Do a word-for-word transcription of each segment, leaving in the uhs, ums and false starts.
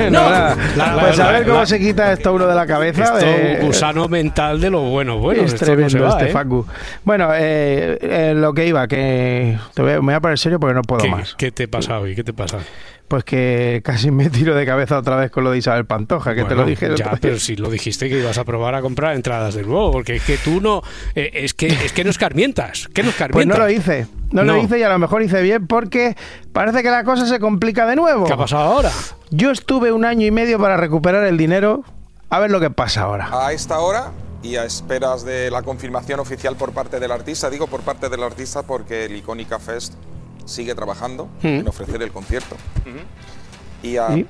No, la, la, pues la, a ver la, cómo la, se quita esto uno de la cabeza. Esto de, gusano mental de lo bueno, bueno. Es esto tremendo no se va, este ¿eh? Facu. Bueno, eh, eh, lo que iba, que te voy, me voy a poner serio porque no puedo ¿Qué, más. ¿Qué te pasa hoy? ¿Qué te pasa? Pues que casi me tiro de cabeza otra vez con lo de Isabel Pantoja, que bueno, te lo dije. Ya, pero si lo dijiste que ibas a probar a comprar entradas de nuevo, porque es que tú no, eh, es que es que no escarmientas, que no escarmientas. Pues no lo hice, no, no lo hice y a lo mejor hice bien porque parece que la cosa se complica de nuevo. ¿Qué ha pasado ahora? Yo estuve un año y medio para recuperar el dinero, a ver lo que pasa ahora. A esta hora y a esperas de la confirmación oficial por parte del artista, digo por parte del artista porque el Icónica Fest sigue trabajando ¿Mm? en ofrecer el concierto ¿Mm? y, a, ¿Y?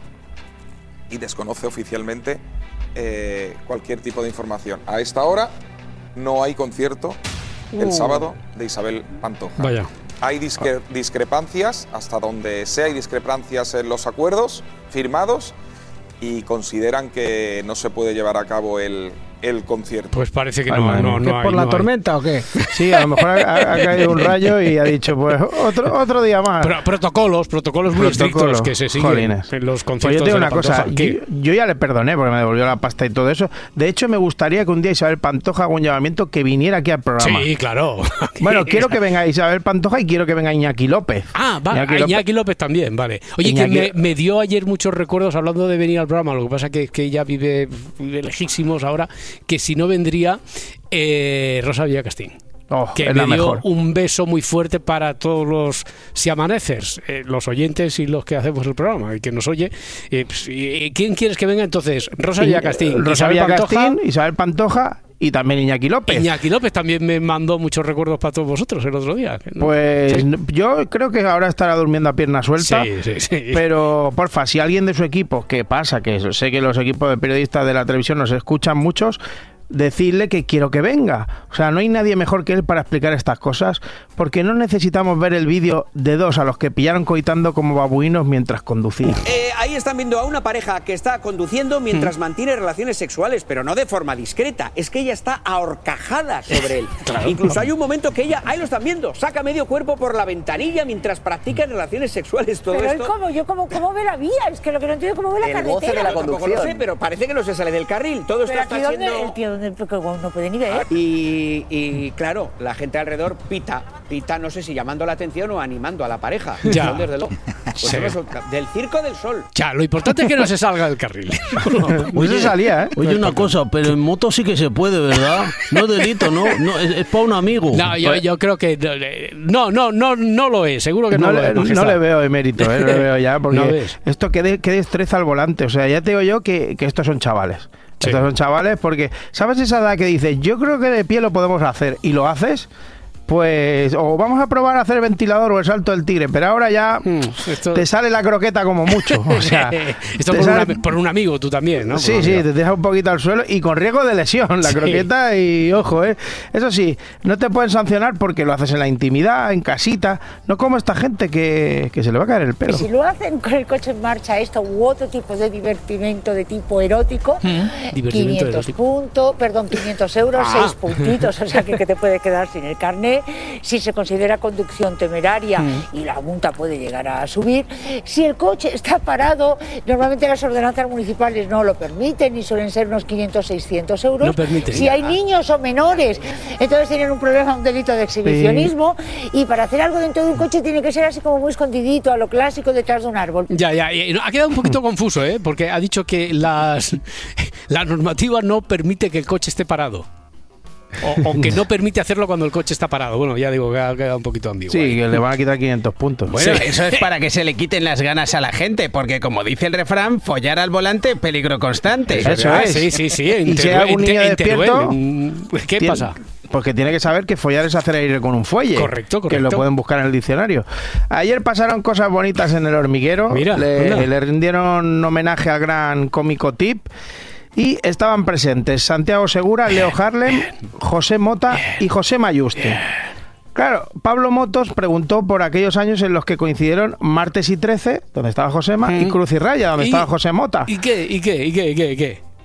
y desconoce oficialmente eh, cualquier tipo de información. A esta hora no hay concierto uh. el sábado de Isabel Pantoja. Vaya. Hay discre discrepancias, hasta donde sea hay discrepancias en los acuerdos firmados y consideran que no se puede llevar a cabo el, el concierto. Pues parece que Ay, no, man, no, no, ¿qué no hay, ¿Por la no tormenta hay. o qué? Sí, a lo mejor ha, ha caído un rayo y ha dicho, pues otro otro día más. Pero, protocolos, protocolos muy Protocolo. estrictos que se siguen Jolines. en los conciertos. Pues yo te digo una cosa, yo, yo ya le perdoné porque me devolvió la pasta y todo eso. De hecho, me gustaría que un día Isabel Pantoja haga un llamamiento que viniera aquí al programa. Sí, claro. Bueno, quiero que venga Isabel Pantoja y quiero que venga Iñaki López. Ah, va, Iñaki López, Iñaki López también, vale. Oye, Iñaki... que me, me dio ayer muchos recuerdos hablando de venir al programa, lo que pasa que, que ella vive, vive lejísimos ahora, que si no vendría eh, Rosa Villacastín. Oh, que me dio mejor. un beso muy fuerte para todos los siamanecers, eh, los oyentes y los que hacemos el programa, y que nos oye. Eh, pues, ¿Quién quieres que venga entonces? Rosa Villacastín, Rosa Isabel Villacastín, Pantoja, Isabel Pantoja y también Iñaki López. Iñaki López también me mandó muchos recuerdos para todos vosotros el otro día. ¿No? Pues sí. yo creo que ahora estará durmiendo a pierna suelta. Sí, sí, sí. Pero, porfa, si alguien de su equipo, que pasa, que sé que los equipos de periodistas de la televisión nos escuchan muchos, decirle que quiero que venga. O sea, no hay nadie mejor que él para explicar estas cosas, porque no necesitamos ver el vídeo de dos a los que pillaron coitando como babuinos mientras conducían. Eh, ahí están viendo a una pareja que está conduciendo mientras ¿Mm? mantiene relaciones sexuales, pero no de forma discreta. Es que ella está ahorcajada sobre él. Claro, Incluso claro. hay un momento que ella, ahí lo están viendo, saca medio cuerpo por la ventanilla mientras practican relaciones sexuales. Todo pero esto. Él cómo, yo cómo, cómo ve la vía, es que lo que no entiendo es cómo ve la el carretera. goce de la conducción. No sé, pero parece que no se sale del carril. Todo pero esto está dónde, siendo... el tío porque no puede ni ver. Y, y claro, la gente alrededor pita, pita, no sé si llamando la atención o animando a la pareja. Ya. Desde luego. Pues sí. Del Circo del Sol. Ya, lo importante es que no se salga del carril. Pues se salía, ¿eh? Oye, una cosa, pero en moto sí que se puede, ¿verdad? No delito, ¿no? no es, es para un amigo. No, yo, yo creo que no, no, no, no lo es. Seguro que no, no lo le, es. No le veo emérito, ¿eh? No le veo ya, porque ¿No ves? esto que, de, que destreza al volante. O sea, ya te digo yo que, que estos son chavales. Sí. Estos son chavales porque, ¿sabes esa edad que dices, yo creo que de pie lo podemos hacer y lo haces? Pues o vamos a probar a hacer el ventilador o el salto del tigre, pero ahora ya mm, esto... te sale la croqueta como mucho. O sea, esto por, sale... una, por un amigo tú también, ¿no? Sí, sí, te deja un poquito al suelo y con riesgo de lesión la sí. croqueta y ojo, ¿eh? Eso sí, no te pueden sancionar porque lo haces en la intimidad, en casita, no como esta gente que, que se le va a caer el pelo. Y si lo hacen con el coche en marcha, esto u otro tipo de divertimento de tipo erótico, ¿Mm? quinientos erótico. puntos, perdón, quinientos euros, ah. seis puntitos, o sea que, que te puede quedar sin el carnet. Si se considera conducción temeraria mm. y la multa puede llegar a subir. Si el coche está parado, normalmente las ordenanzas municipales no lo permiten y suelen ser unos quinientos, seiscientos euros. No permiten. Si hay niños o menores, entonces tienen un problema, un delito de exhibicionismo sí. y para hacer algo dentro de un coche tiene que ser así como muy escondidito, a lo clásico, detrás de un árbol. Ya, ya, ha quedado un poquito confuso, ¿eh? Porque ha dicho que las, la normativa no permite que el coche esté parado. O, o que no permite hacerlo cuando el coche está parado. Bueno, ya digo que ha quedado un poquito ambiguo. Sí, que le van a quitar quinientos puntos. Bueno, sí. eso es para que se le quiten las ganas a la gente, porque como dice el refrán, follar al volante, peligro constante. Eso, eso es. Sí, sí, sí. Y si hay algún niño despierto, ¿qué tiene, pasa? Porque tiene que saber que follar es hacer aire con un fuelle. Correcto, correcto. Que lo pueden buscar en el diccionario. Ayer pasaron cosas bonitas en El Hormiguero. Mira, le, mira. le rindieron homenaje al gran cómico Tip. Y estaban presentes Santiago Segura, Leo Harlem, José Mota y José Mayuste. Claro, Pablo Motos preguntó por aquellos años en los que coincidieron Martes y trece, donde estaba Josema, mm. y Cruz y Raya, donde ¿Y, estaba José Mota. ¿Y qué? ¿Y qué? ¿Y qué? ¿Y qué? ¿Y qué?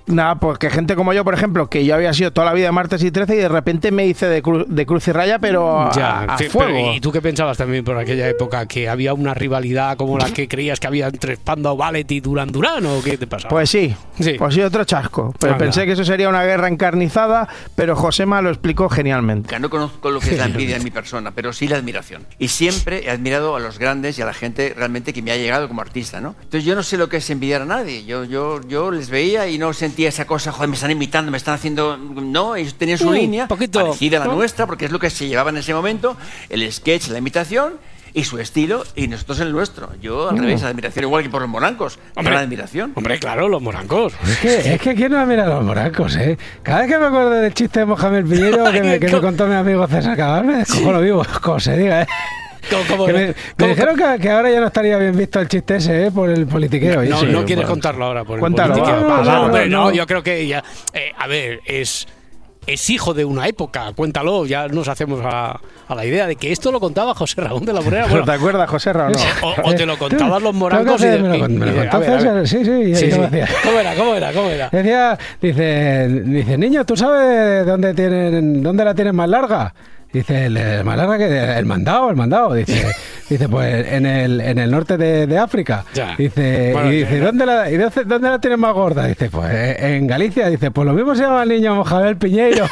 Nada, pues que gente como yo, por ejemplo, que yo había sido toda la vida martes y trece y de repente me hice de, cru de cruz y raya, pero a, ya, a sí, fuego. Pero, ¿y tú qué pensabas también por aquella época? ¿Que había una rivalidad como la que creías que había entre Spandau Ballet y Duran Duran o qué te pasaba? Pues sí, sí. pues sí, otro chasco. Pero Anda. pensé que eso sería una guerra encarnizada, pero Josema lo explicó genialmente. No conozco lo que es la envidia en mi persona, pero sí la admiración. Y siempre he admirado a los grandes y a la gente realmente que me ha llegado como artista, ¿no? Entonces yo no sé lo que es envidiar a nadie. Yo, yo, yo les veía y no sentía esa cosa, joder, me están imitando, me están haciendo... No, ellos tenían su uh, línea poquito, parecida a la ¿no? nuestra, porque es lo que se llevaba en ese momento, el sketch, la imitación y su estilo, y nosotros el nuestro. Yo, al uh. revés, admiración, igual que por los morancos. Hombre, la admiración. Hombre, claro, los morancos. Es que, es que ¿quién no admira a los morancos, eh? Cada vez que me acuerdo del chiste de Mohamed Piñero que, me, que me contó mi amigo César Cabal, me descojo lo vivo, como se diga, eh. ¿Cómo, cómo, que me, me dijeron que, que ahora ya no estaría bien visto el chiste ese, ¿eh? Por el politiqueo. No, sí, no quieres bueno. contarlo ahora por Cuéntalo, el politiqueo. Va, Ah, va, no, hombre, no, no, no, yo creo que ya... Eh, a ver, es... Es hijo de una época, cuéntalo, ya nos hacemos a, a la idea de que esto lo contaba José Ramón de la Morera. Bueno, ¿te acuerdas, José Ramón? O, o te lo contaban los morancos y... Me lo, y, me lo contó César, sí, sí. sí, sí. Decía. ¿Cómo era, cómo era, cómo era? Decía, dice, dice, niño, ¿tú sabes dónde, tienen, dónde la tienes más larga? Dice, el, el más larga que el mandado, el mandado, dice, dice pues en el en el norte de, de África. Ya. Dice, bueno, y dice, ¿dónde la, y dónde, ¿dónde la tienes más gorda? Dice, pues en Galicia. Dice, pues lo mismo se llama el niño Mohamed Piñeiro.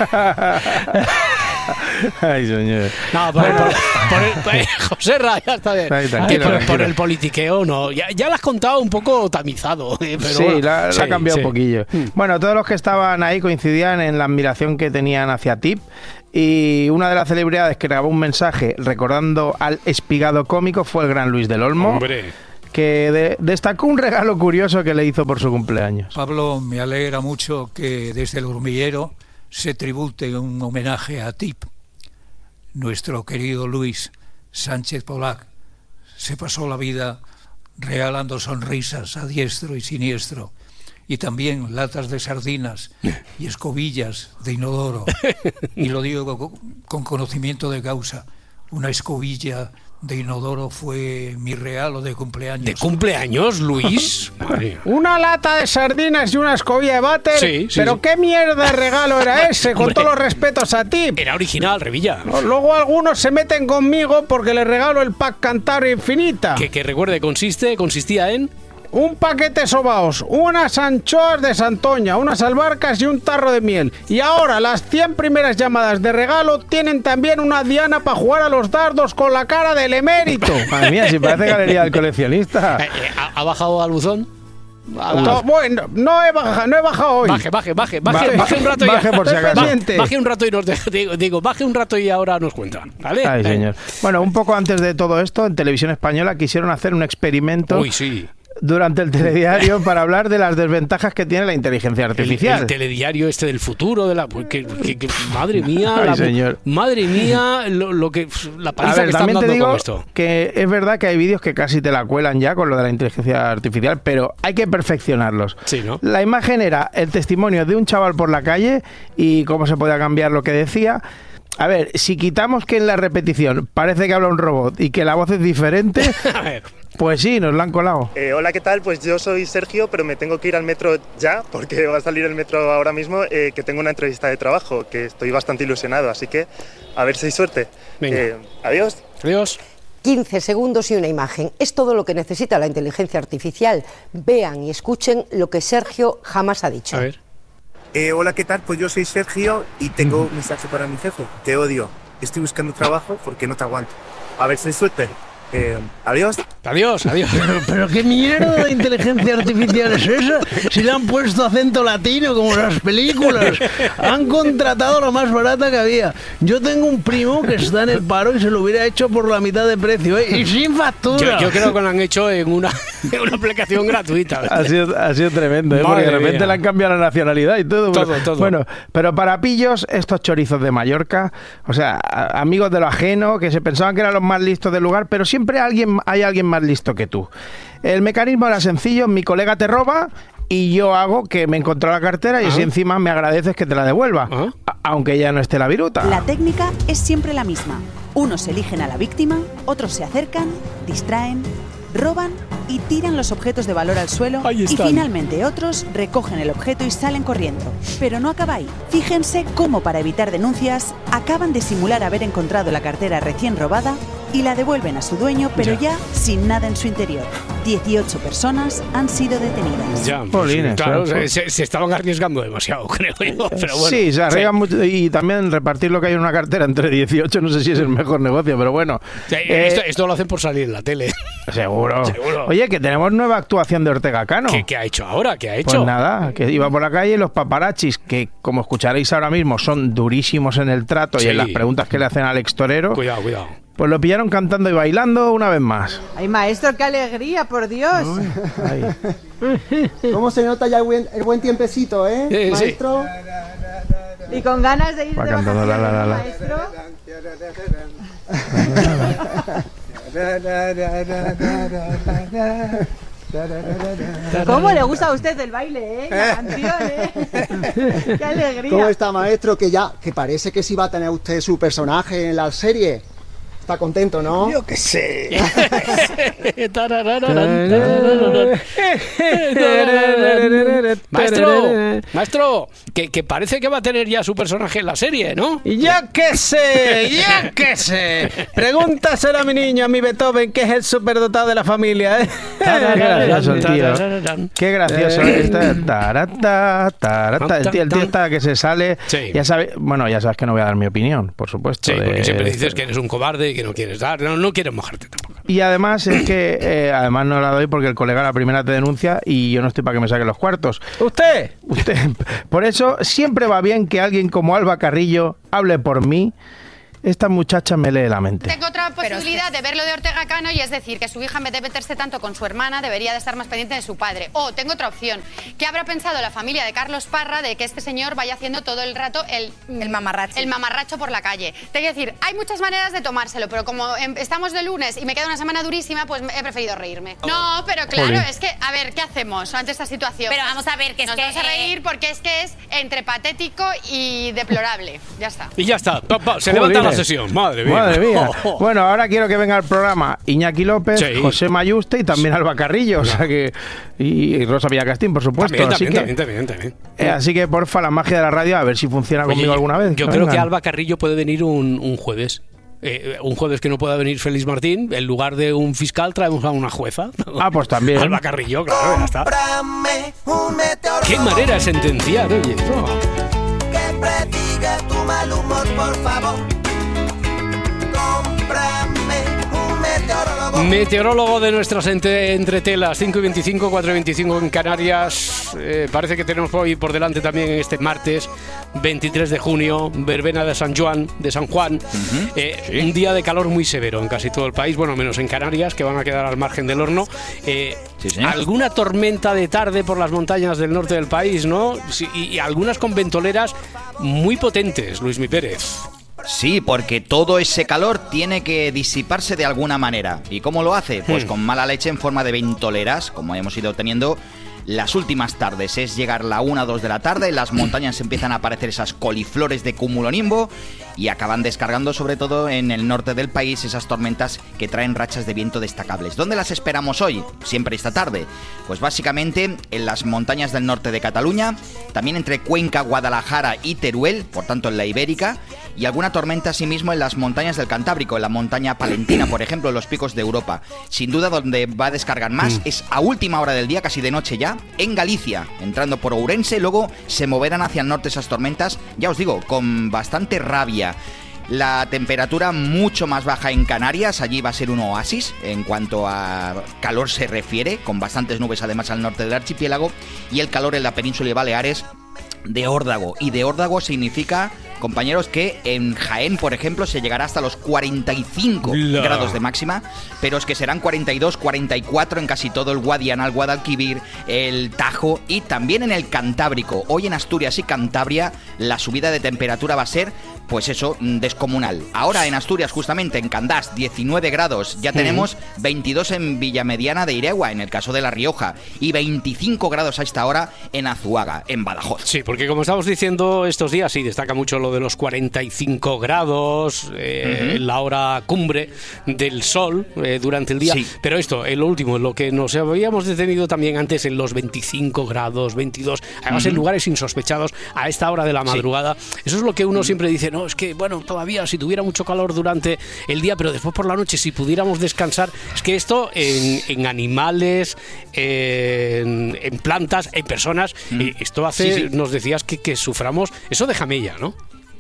Ay, señor. No, por el, por, por el, por el José Ra, ya está bien. Ay, tranquilo, por, por el politiqueo, no. Ya, ya lo has contado un poco tamizado. Eh, pero sí, bueno, la, sí, la ha cambiado sí. un poquillo. Hmm. Bueno, todos los que estaban ahí coincidían en la admiración que tenían hacia Tip. Y una de las celebridades que grabó un mensaje recordando al espigado cómico fue el gran Luis del Olmo. Hombre. Que de, destacó un regalo curioso que le hizo por su cumpleaños. Pablo, me alegra mucho que desde el hormiguero se tribute un homenaje a Tip. Nuestro querido Luis Sánchez Polac se pasó la vida regalando sonrisas a diestro y siniestro, y también latas de sardinas y escobillas de inodoro. Y lo digo con conocimiento de causa. Una escobilla de inodoro fue mi regalo de cumpleaños. ¿De cumpleaños, Luis? Madre. Una lata de sardinas y una escobilla de váter. Sí, sí, pero sí. qué mierda de regalo era ese, con Hombre, todos los respetos a ti. Era original, Revilla. Luego algunos se meten conmigo porque les regalo el pack Cantabria Infinita. Que, que recuerde, consiste, consistía en... Un paquete de sobaos, unas anchoas de Santoña, unas albarcas y un tarro de miel. Y ahora las cien primeras llamadas de regalo tienen también una diana para jugar a los dardos con la cara del emérito. Madre mía, si parece galería del coleccionista. Eh, eh, ¿Ha, ¿Ha bajado al buzón? No, bueno, no he bajado, no he bajado hoy. Baje, baje, baje, baje, baje, baje un rato baje y por si acaso. baje, baje un rato y nos deja, digo, digo, baje un rato y ahora nos cuenta, ¿vale? Ay, señor. Bueno, un poco antes de todo esto, en Televisión Española quisieron hacer un experimento. Uy, sí. Durante el telediario para hablar de las desventajas que tiene la inteligencia artificial. El, el telediario este del futuro de la que, que, que, madre mía, Ay, la, señor. madre mía, lo, lo que la paliza ver, que están también dando te digo con esto. Que es verdad que hay vídeos que casi te la cuelan ya con lo de la inteligencia artificial, pero hay que perfeccionarlos. Sí, ¿no? La imagen era el testimonio de un chaval por la calle y cómo se podía cambiar lo que decía. A ver, si quitamos que en la repetición parece que habla un robot y que la voz es diferente, a ver. Pues sí, nos la han colado. Eh, hola, ¿qué tal? Pues yo soy Sergio, pero me tengo que ir al metro ya, porque va a salir el metro ahora mismo, eh, que tengo una entrevista de trabajo, que estoy bastante ilusionado, así que a ver si hay suerte. Venga. Eh, adiós. Adiós. quince segundos y una imagen. Es todo lo que necesita la inteligencia artificial. Vean y escuchen lo que Sergio jamás ha dicho. A ver. Eh, hola, ¿qué tal? Pues yo soy Sergio y tengo un mensaje para mi jefe. Te odio. Estoy buscando trabajo porque no te aguanto. A ver si hay suerte. Eh, adiós. Adiós, adiós. Pero, pero qué mierda de inteligencia artificial es esa. Si le han puesto acento latino como en las películas. Han contratado la más barata que había. Yo tengo un primo que está en el paro y se lo hubiera hecho por la mitad de precio, ¿eh? Y sin factura. Yo, yo creo que lo han hecho en una, en una aplicación gratuita. Ha sido, ha sido tremendo, ¿eh? Porque de repente mía. le han cambiado la nacionalidad y todo. Todo, todo. Bueno, pero para pillos, estos chorizos de Mallorca, o sea, amigos de lo ajeno, que se pensaban que eran los más listos del lugar, pero siempre alguien, hay alguien más listo que tú. El mecanismo era sencillo, mi colega te roba y yo hago que me encontró la cartera y así encima me agradeces que te la devuelva, a- aunque ya no esté la viruta. La técnica es siempre la misma. Unos eligen a la víctima, otros se acercan, distraen, roban y tiran los objetos de valor al suelo y finalmente otros recogen el objeto y salen corriendo. Pero no acaba ahí. Fíjense cómo para evitar denuncias acaban de simular haber encontrado la cartera recién robada y la devuelven a su dueño, pero ya, ya sin nada en su interior. dieciocho personas han sido detenidas. Ya, Polines, claro, se, se, se estaban arriesgando demasiado, creo yo. Pero bueno, sí, se arriesgan sí. mucho y también repartir lo que hay en una cartera entre dieciocho, no sé si es el mejor negocio, pero bueno. Sí, eh, esto, esto lo hacen por salir en la tele. Seguro. Seguro. Oye, que tenemos nueva actuación de Ortega Cano. ¿Qué, qué ha hecho ahora? ¿Qué ha hecho? Pues nada, que iba por la calle y los paparachis, que como escucharéis ahora mismo, son durísimos en el trato sí. y en las preguntas que le hacen a Alex Torero. Cuidado, cuidado. Pues lo pillaron cantando y bailando una vez más. Ay, maestro, qué alegría, por Dios. Ay. ¿Cómo se nota ya el buen, el buen tiempecito, eh, sí, maestro? Sí. Y con ganas de ir Va de cantando la, la, la, la. maestro. ¿Cómo le gusta a usted el baile, eh? La canción, eh. Qué alegría. ¿Cómo está, maestro? Que ya, que parece que sí va a tener usted su personaje en la serie. Está contento, ¿no? Yo qué sé. Maestro, maestro, que, que parece que va a tener ya su personaje en la serie, ¿no? ¡Yo qué sé! ¡Yo qué sé! Pregúntaselo a mi niño, a mi Beethoven, que es el superdotado de la familia, ¿eh? Qué gracioso el tío. Qué gracioso. Este, tarata, tarata. El tío, el tío está que se sale. Sí. Ya sabes, bueno, ya sabes que no voy a dar mi opinión, por supuesto. Sí, porque de, siempre de, dices que eres un cobarde, que no quieres dar, no, no quieres mojarte tampoco. Y además es que, eh, además no la doy porque el colega a la primera te denuncia y yo no estoy para que me saquen los cuartos. ¿Usted? Usted. Por eso siempre va bien que alguien como Alba Carrillo hable por mí. Esta muchacha me lee la mente. Tengo otra posibilidad de ver lo de Ortega Cano y es decir, que su hija en vez de meterse tanto con su hermana debería de estar más pendiente de su padre. O tengo otra opción. ¿Qué habrá pensado la familia de Carlos Parra de que este señor vaya haciendo todo el rato el, el mamarracho el mamarracho por la calle? Te quiero decir, hay muchas maneras de tomárselo, pero como estamos de lunes y me queda una semana durísima, pues he preferido reírme. Oh. No, pero claro, Joder. es que, a ver, ¿qué hacemos ante esta situación? Pero vamos a ver, que es Nos que... vamos a reír porque es que es entre patético y deplorable. Ya está. Y ya está. Pa, pa, se Joder. levanta la sesión. Madre mía. Madre mía. Oh, oh. Bueno, ahora quiero que venga al programa Iñaki López, sí. José Mayuste y también Alba Carrillo, o sea que y, y Rosa Villacastín, por supuesto. También, así también, que, también, también, también. Eh, así que porfa, la magia de la radio, a ver si funciona Oye, conmigo alguna vez. Yo que creo vengan. que Alba Carrillo puede venir un, un jueves. Eh, un jueves que no pueda venir Félix Martín, en lugar de un fiscal traemos a una jueza. Ah, pues también. Alba Carrillo, claro, ya está. Qué manera de sentenciar, oye. Oh. Que prediga tu mal humor, por favor. Meteorólogo de nuestras entre, entretelas, cinco y veinticinco, cuatro y veinticinco en Canarias. Eh, parece que tenemos hoy por delante también este martes veintitrés de junio, verbena de San Juan, de San Juan. Uh-huh. eh, sí. Un día de calor muy severo en casi todo el país, bueno, menos en Canarias, que van a quedar al margen del horno. Eh, sí, sí. Alguna tormenta de tarde por las montañas del norte del país, ¿no? Sí, y, y algunas con ventoleras muy potentes, Luismi Pérez. Sí, porque todo ese calor tiene que disiparse de alguna manera. ¿Y cómo lo hace? Pues con mala leche en forma de ventoleras, como hemos ido teniendo las últimas tardes. Es llegar la una o dos de la tarde, en las montañas empiezan a aparecer esas coliflores de cumulonimbo y acaban descargando sobre todo en el norte del país esas tormentas que traen rachas de viento destacables. ¿Dónde las esperamos hoy? Siempre esta tarde. Pues básicamente en las montañas del norte de Cataluña, también entre Cuenca, Guadalajara y Teruel, por tanto en la Ibérica, y alguna tormenta asimismo en las montañas del Cantábrico, en la montaña palentina, por ejemplo, en los picos de Europa. Sin duda donde va a descargar más mm. es a última hora del día, casi de noche ya, en Galicia, entrando por Ourense, luego se moverán hacia el norte esas tormentas, ya os digo, con bastante rabia. La temperatura mucho más baja en Canarias, allí va a ser un oasis en cuanto a calor se refiere, con bastantes nubes además al norte del archipiélago, y el calor en la península de Baleares de órdago, y de órdago significa, compañeros, que en Jaén, por ejemplo, se llegará hasta los cuarenta y cinco La. grados de máxima, pero es que serán cuarenta y dos, cuarenta y cuatro en casi todo el Guadiana, el Guadalquivir, el Tajo y también en el Cantábrico. Hoy en Asturias y Cantabria la subida de temperatura va a ser pues eso, descomunal. Ahora en Asturias, justamente en Candás, diecinueve grados, ya tenemos veintidós en Villamediana de Iregua, en el caso de La Rioja, y veinticinco grados a esta hora en Azuaga, en Badajoz. Sí, porque como estamos diciendo estos días, sí, destaca mucho lo de los cuarenta y cinco grados, eh, uh-huh. la hora cumbre del sol eh, durante el día, sí. Pero esto, en lo último, lo que nos habíamos detenido también antes en los veinticinco grados, veintidós, además uh-huh. en lugares insospechados a esta hora de la madrugada, sí. Eso es lo que uno uh-huh. siempre dice, no, es que, bueno, todavía si tuviera mucho calor durante el día, pero después por la noche, si pudiéramos descansar, es que esto en, en animales, en, en plantas, en personas, uh-huh. eh, esto hace, sí, sí. nos decías que, que suframos, eso deja mella, ¿no?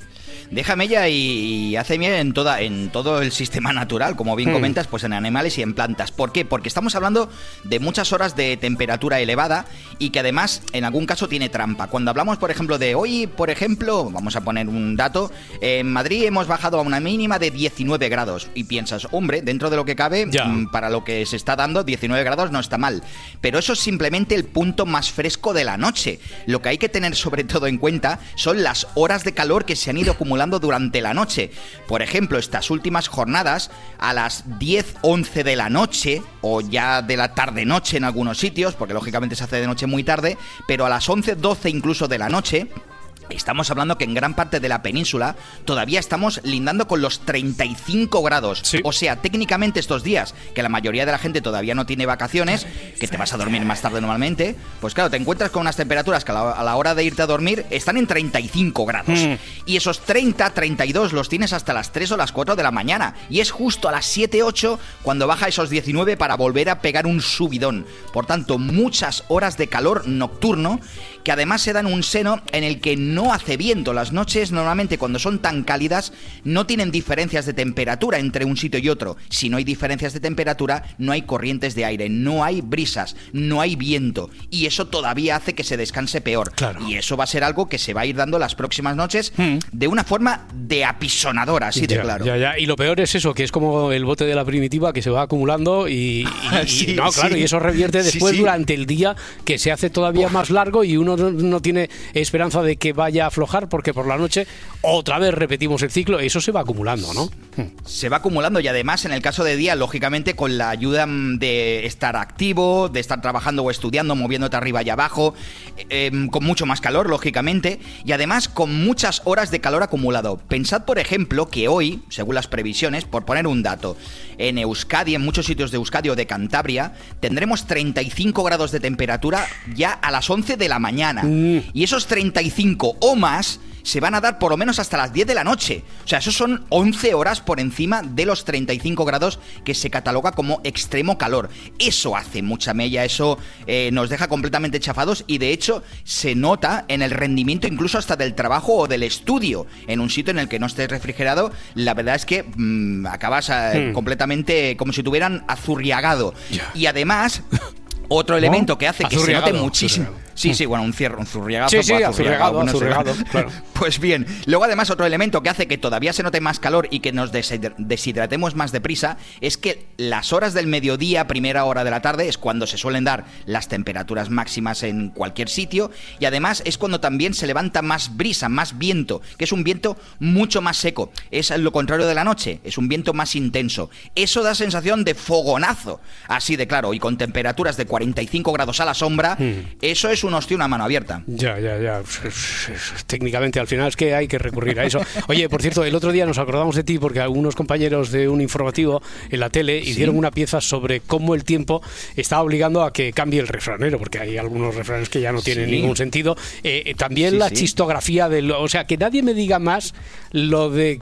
Deja mella y, y hace mella en toda en todo el sistema natural, como bien hmm. comentas, pues en animales y en plantas. ¿Por qué? Porque estamos hablando de muchas horas de temperatura elevada y que además en algún caso tiene trampa. Cuando hablamos, por ejemplo, de hoy, por ejemplo, vamos a poner un dato, en Madrid hemos bajado a una mínima de diecinueve grados y piensas, hombre, dentro de lo que cabe, m, para lo que se está dando, diecinueve grados no está mal. Pero eso es simplemente el punto más fresco de la noche. Lo que hay que tener sobre todo en cuenta son las horas de calor que se han ido acumulando durante la noche. Por ejemplo, estas últimas jornadas, a las diez, once de la noche, o ya de la tarde-noche en algunos sitios, porque lógicamente se hace de noche muy tarde, pero a las once, doce incluso de la noche, estamos hablando que en gran parte de la península todavía estamos lindando con los treinta y cinco grados. Sí. O sea, técnicamente estos días, que la mayoría de la gente todavía no tiene vacaciones, que te vas a dormir más tarde normalmente, pues claro, te encuentras con unas temperaturas que a la, a la hora de irte a dormir están en treinta y cinco grados. Mm. Y esos treinta, treinta y dos los tienes hasta las tres o las cuatro de la mañana. Y es justo a las siete, ocho cuando baja esos diecinueve para volver a pegar un subidón. Por tanto, muchas horas de calor nocturno que además se dan un seno en el que no hace viento. Las noches normalmente cuando son tan cálidas no tienen diferencias de temperatura entre un sitio y otro. Si no hay diferencias de temperatura, no hay corrientes de aire, no hay brisas, no hay viento. Y eso todavía hace que se descanse peor. Claro. Y eso va a ser algo que se va a ir dando las próximas noches hmm. de una forma de apisonadora, así ya, de claro. Ya, ya. Y lo peor es eso, que es como el bote de la primitiva que se va acumulando y, y, sí, y no, claro, sí. y eso revierte después sí, sí. durante el día, que se hace todavía Uf. más largo y uno no, no tiene esperanza de que vaya a aflojar, porque por la noche otra vez repetimos el ciclo y eso se va acumulando, ¿no? Se va acumulando y además en el caso de día, lógicamente con la ayuda de estar activo, de estar trabajando o estudiando, moviéndote arriba y abajo, eh, con mucho más calor, lógicamente, y además con muchas horas de calor acumulado. Pensad, por ejemplo, que hoy, según las previsiones, por poner un dato, en Euskadi, en muchos sitios de Euskadi o de Cantabria, tendremos treinta y cinco grados de temperatura ya a las once de la mañana. Mm. Y esos treinta y cinco o más se van a dar por lo menos hasta las diez de la noche. O sea, eso son once horas por encima de los treinta y cinco grados que se cataloga como extremo calor. Eso hace mucha mella, eso eh, nos deja completamente chafados y de hecho se nota en el rendimiento incluso hasta del trabajo o del estudio. En un sitio en el que no estés refrigerado, la verdad es que mmm, acabas eh, hmm. completamente como si te hubieran azurriagado. Yeah. Y además, otro elemento ¿No? que hace que se note muchísimo... Azurriagado. Sí, sí, bueno, un cierre, un zurriagazo. Sí, sí, azurriagado, azurriagado, azurriagado, claro. Pues bien, luego además otro elemento que hace que todavía se note más calor y que nos deshidratemos más deprisa es que las horas del mediodía, primera hora de la tarde, es cuando se suelen dar las temperaturas máximas en cualquier sitio y además es cuando también se levanta más brisa, más viento, que es un viento mucho más seco. Es lo contrario de la noche, es un viento más intenso. Eso da sensación de fogonazo, así de claro, y con temperaturas de cuarenta y cinco grados a la sombra, hmm. eso es un hostia, una mano abierta. Ya, ya, ya. Técnicamente al final es que hay que recurrir a eso. Oye, por cierto, el otro día nos acordamos de ti porque algunos compañeros de un informativo en la tele ¿Sí? hicieron una pieza sobre cómo el tiempo está obligando a que cambie el refranero, porque hay algunos refranes que ya no tienen sí. ningún sentido. Eh, también sí, la sí. chistografía de lo, o sea, que nadie me diga más lo de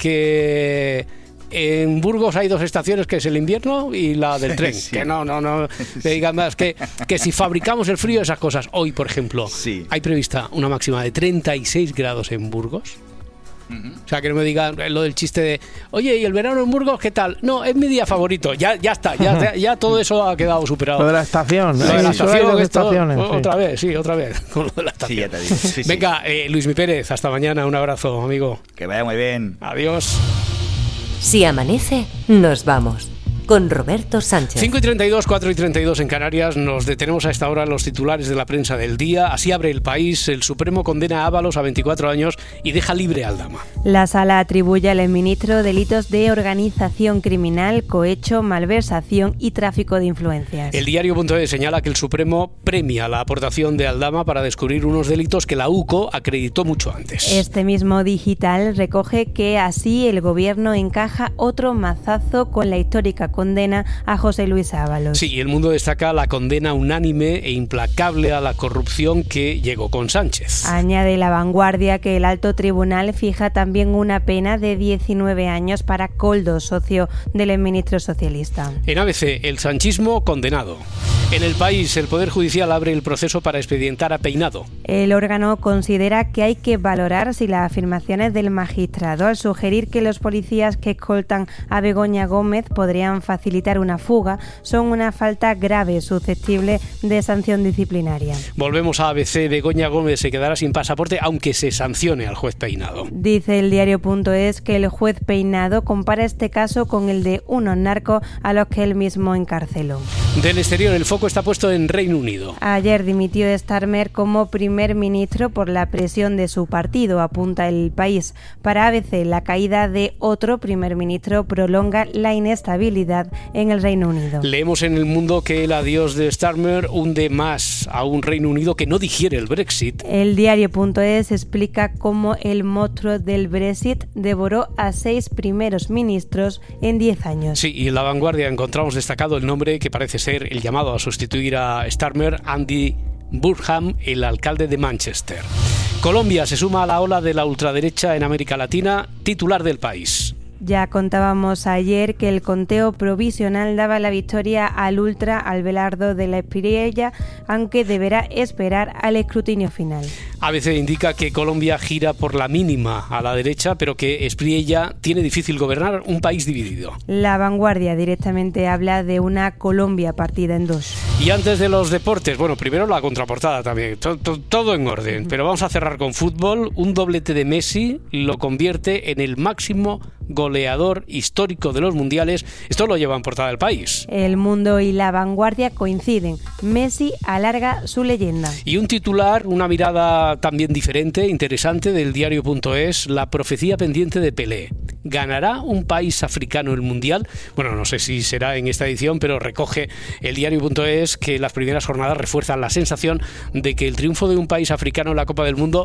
que en Burgos hay dos estaciones, que es el invierno y la del tren. Sí. Que no, no, no me digan más. Que, que si fabricamos el frío, esas cosas. Hoy, por ejemplo, sí. hay prevista una máxima de treinta y seis grados en Burgos. Uh-huh. O sea, que no me digan lo del chiste de, oye, ¿y el verano en Burgos qué tal? No, es mi día favorito. Ya, ya está, ya, ya, ya todo eso ha quedado superado. Lo de la estación. Lo sí, de la estación, de esto, estaciones, sí. Otra vez, sí, otra vez. Con lo de la estación. Sí, ya te digo. Sí, Venga, sí. Eh, Luis Mi Pérez, hasta mañana. Un abrazo, amigo. Que vaya muy bien. Adiós. Si amanece, nos vamos. con Roberto Sánchez. cinco y treinta y dos, cuatro y treinta y dos en Canarias. Nos detenemos a esta hora en los titulares de la prensa del día. Así abre el país. El Supremo condena a Ábalos a veinticuatro años y deja libre a Aldama. La Sala atribuye al exministro delitos de organización criminal, cohecho, malversación y tráfico de influencias. El diario.es señala que el Supremo premia la aportación de Aldama para descubrir unos delitos que la U C O acreditó mucho antes. Este mismo digital recoge que así el gobierno encaja otro mazazo con la histórica condena a José Luis Ábalos. Sí, El Mundo destaca la condena unánime e implacable a la corrupción que llegó con Sánchez. Añade La Vanguardia que el alto tribunal fija también una pena de diecinueve años para Koldo, socio del exministro socialista. En A B C, el sanchismo condenado. En El País, el Poder Judicial abre el proceso para expedientar a Peinado. El órgano considera que hay que valorar si las afirmaciones del magistrado al sugerir que los policías que escoltan a Begoña Gómez podrían facilitar una fuga son una falta grave susceptible de sanción disciplinaria. Volvemos a A B C. Begoña Gómez se quedará sin pasaporte aunque se sancione al juez Peinado. Dice el diario.es que el juez Peinado compara este caso con el de unos narcos a los que él mismo encarceló. Del exterior, el foco está puesto en Reino Unido. Ayer dimitió Starmer como primer ministro por la presión de su partido, apunta El País. Para A B C, la caída de otro primer ministro prolonga la inestabilidad en el Reino Unido. Leemos en El Mundo que el adiós de Starmer hunde más a un Reino Unido que no digiere el Brexit. El diario.es explica cómo el monstruo del Brexit devoró a seis primeros ministros en diez años. Sí, y en La Vanguardia encontramos destacado el nombre que parece ser el llamado a sustituir a Starmer, Andy Burnham, el alcalde de Manchester. Colombia se suma a la ola de la ultraderecha en América Latina, titular del País. Ya contábamos ayer que el conteo provisional daba la victoria al ultra Abelardo de la Espriella, aunque deberá esperar al escrutinio final. A B C indica que Colombia gira por la mínima a la derecha, pero que Espriella tiene difícil gobernar un país dividido. La Vanguardia directamente habla de una Colombia partida en dos. Y antes de los deportes, bueno, primero la contraportada también, todo, todo, todo en orden, pero vamos a cerrar con fútbol. Un doblete de Messi lo convierte en el máximo goleador histórico de los mundiales. Esto lo lleva en portada del País. El Mundo y La Vanguardia coinciden. Messi alarga su leyenda. Y un titular, una mirada también diferente, interesante, del diario.es, la profecía pendiente de Pelé. ¿Ganará un país africano el mundial? Bueno, no sé si será en esta edición, pero recoge el diario.es que las primeras jornadas refuerzan la sensación de que el triunfo de un país africano en la Copa del Mundo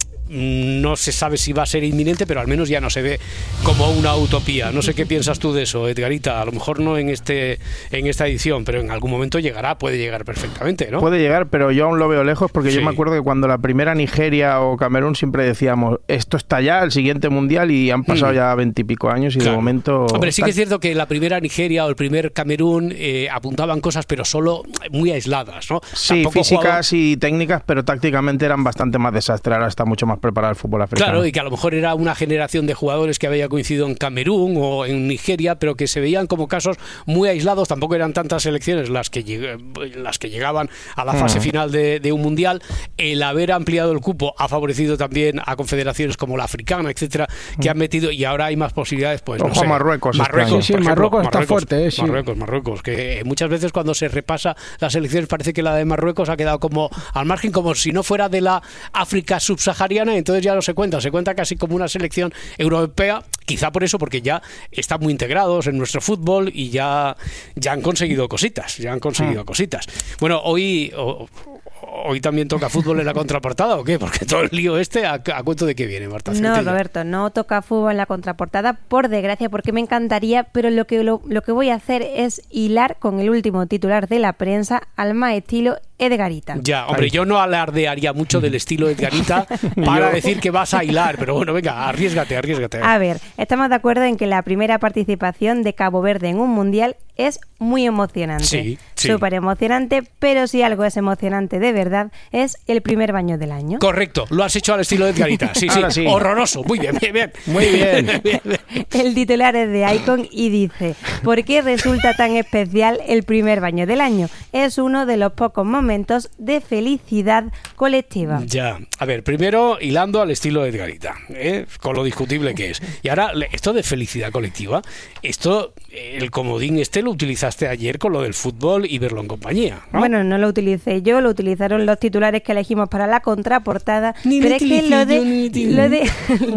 no se sabe si va a ser inminente, pero al menos ya no se ve como una utopía. No sé qué piensas tú de eso, Edgarita. A lo mejor no en este en esta edición, pero en algún momento llegará, puede llegar perfectamente, ¿no? Puede llegar, pero yo aún lo veo lejos porque Sí. yo me acuerdo que cuando la primera Nigeria o Camerún siempre decíamos, esto está ya, el siguiente mundial, y han pasado Mm. ya veintipico años y Claro. de momento... Hombre, sí que es cierto que la primera Nigeria o el primer Camerún eh, apuntaban cosas, pero solo muy aisladas, ¿no? Sí, Tampoco físicas jugaban- y técnicas, pero tácticamente eran bastante más desastres. Ahora está mucho más preparado el fútbol africano. Claro, y que a lo mejor era una generación de jugadores que había coincidido en Camerún o en Nigeria, pero que se veían como casos muy aislados. Tampoco eran tantas selecciones las que, lleg- las que llegaban a la fase Mm. final de, de un mundial. El haber ampliado el cupo ha favorecido también a confederaciones como la africana, etcétera, que han metido, y ahora hay más posibilidades. Pues no Ojo a sé, Marruecos este Marruecos, año. Sí, sí, por ejemplo, Marruecos está fuerte, eh, sí. Marruecos, Marruecos, que muchas veces cuando se repasa las elecciones parece que la de Marruecos ha quedado como al margen, como si no fuera de la África subsahariana, entonces ya no se cuenta, se cuenta casi como una selección europea, quizá por eso, porque ya están muy integrados en nuestro fútbol y ya, ya han conseguido cositas, ya han conseguido cositas. Bueno, hoy... o- Hoy también toca fútbol en la contraportada, ¿o qué? Porque todo el lío este, ¿a, a cuento de qué viene, Marta No, Centella? Roberto, no toca fútbol en la contraportada, por desgracia, porque me encantaría, pero lo que, lo, lo que voy a hacer es hilar con el último titular de la prensa al más estilo Edgarita. Ya, hombre, yo no alardearía mucho del estilo Edgarita para Yo- decir que vas a hilar, pero bueno, venga, arriesgate, arriesgate. A ver, estamos de acuerdo en que la primera participación de Cabo Verde en un mundial es muy emocionante. Sí, sí. Súper emocionante, pero si algo es emocionante de verdad, es el primer baño del año. Correcto, lo has hecho al estilo Edgarita. Sí, sí, Ahora sí. horroroso. Muy bien, bien, bien. Muy bien. El titular es de Icon y dice: ¿por qué resulta tan especial el primer baño del año? Es uno de los pocos momentos momentos de felicidad colectiva. Ya, a ver, primero hilando al estilo de Edgarita, ¿eh? Con lo discutible que es. Y ahora, esto de felicidad colectiva, esto, el comodín este lo utilizaste ayer con lo del fútbol y verlo en compañía, ¿no? Bueno, no lo utilicé yo, lo utilizaron los titulares que elegimos para la contraportada, Ni pero lo es que lo de, lo de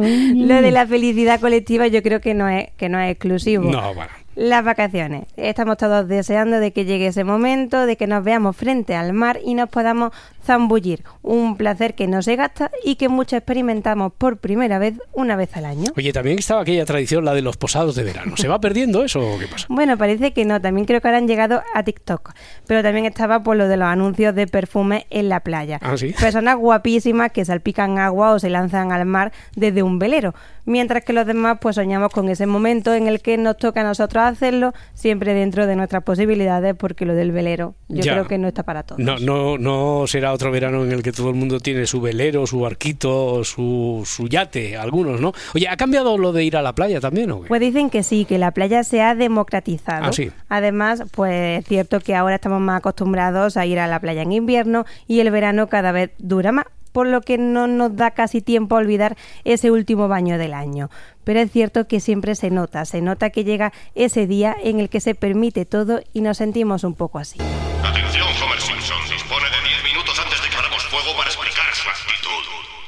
lo de la felicidad colectiva yo creo que no es que no es exclusivo. No, bueno. Las vacaciones. Estamos todos deseando de que llegue ese momento, de que nos veamos frente al mar y nos podamos zambullir. Un placer que no se gasta y que muchos experimentamos por primera vez una vez al año. Oye, también estaba aquella tradición, la de los posados de verano. ¿Se va perdiendo eso o qué pasa? Bueno, parece que no. También creo que ahora han llegado a TikTok. Pero también estaba por lo de los anuncios de perfume en la playa. ¿Ah, sí? Personas guapísimas que salpican agua o se lanzan al mar desde un velero. Mientras que los demás pues soñamos con ese momento en el que nos toca a nosotros hacerlo, siempre dentro de nuestras posibilidades, porque lo del velero yo Ya. creo que no está para todos. No, no, no será otro verano en el que todo el mundo tiene su velero, su barquito, su, su yate, algunos, ¿no? Oye, ¿ha cambiado lo de ir a la playa también o qué? Pues dicen que sí, que la playa se ha democratizado. Ah, sí. Además, pues es cierto que ahora estamos más acostumbrados a ir a la playa en invierno y el verano cada vez dura más, por lo que no nos da casi tiempo a olvidar ese último baño del año. Pero es cierto que siempre se nota, se nota que llega ese día en el que se permite todo y nos sentimos un poco así. Atención, Homer Simpson. Dispone de diez minutos antes de que abramos fuego para explicar su actitud.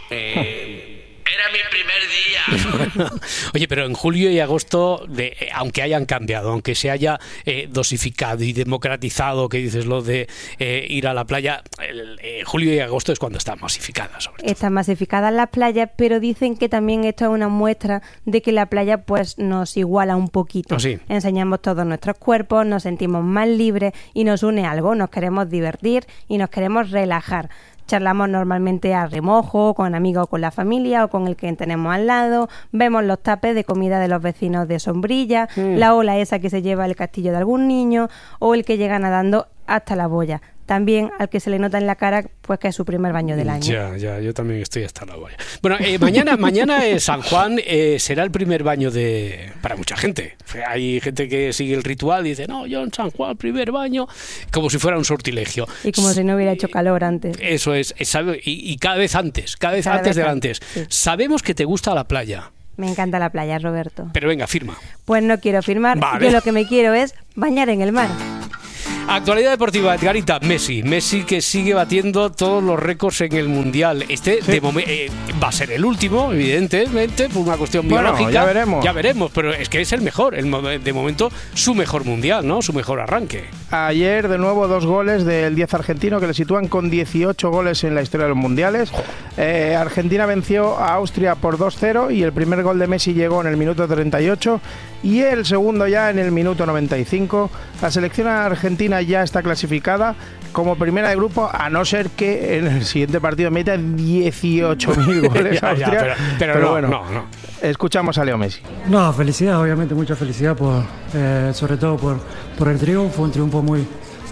Eh... Era mi primer día. Oye, pero en julio y agosto, de, eh, aunque hayan cambiado, aunque se haya eh, dosificado y democratizado, que dices lo de eh, ir a la playa, el, eh, julio y agosto es cuando está masificada, sobre todo. Están masificadas las playas, pero dicen que también esto es una muestra de que la playa pues nos iguala un poquito. ¿Ah, sí? Enseñamos todos nuestros cuerpos, nos sentimos más libres y nos une algo, nos queremos divertir y nos queremos relajar. Charlamos normalmente a remojo, con amigos o con la familia o con el que tenemos al lado. Vemos los tapes de comida de los vecinos de sombrilla, mm. la ola esa que se lleva el castillo de algún niño o el que llega nadando hasta la boya. También al que se le nota en la cara pues que es su primer baño del año. Ya, ya, yo también estoy hasta la boya. Bueno, eh, mañana, mañana es San Juan, eh, será el primer baño de para mucha gente. Hay gente que sigue el ritual y dice, no, yo en San Juan, primer baño, como si fuera un sortilegio. Y como si no hubiera hecho calor antes. Eso es, es y, y cada vez antes, cada vez cada antes vez del antes. antes. Sí. Sabemos que te gusta la playa. Me encanta la playa, Roberto. Pero venga, firma. Pues no quiero firmar, vale. Yo lo que me quiero es bañar en el mar. Actualidad deportiva, Edgarita, Messi. Messi que sigue batiendo todos los récords en el Mundial. Este sí. de momento eh, va a ser el último, evidentemente, por una cuestión bueno, biológica. Ya veremos. Ya veremos, pero es que es el mejor. El, de momento, su mejor Mundial, ¿no? Su mejor arranque. Ayer, de nuevo, dos goles del diez argentino que le sitúan con dieciocho goles en la historia de los Mundiales. Eh, Argentina venció a Austria por dos cero y el primer gol de Messi llegó en el minuto treinta y ocho y el segundo ya en el minuto noventa y cinco. La selección argentina ya está clasificada como primera de grupo, a no ser que en el siguiente partido meta dieciocho mil goles ya, Austria. Ya, pero, pero, pero no, bueno, no, no. Escuchamos a Leo Messi. No, felicidad, obviamente, mucha felicidad, por, eh, sobre todo por, por el triunfo, un triunfo muy,